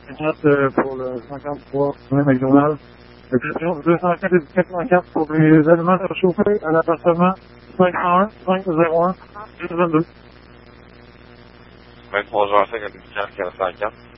pour le 53 McDonald's. Question 204 et 84 pour les aliments réchauffés à l'appartement 501 501 222. 23 juin 5 404.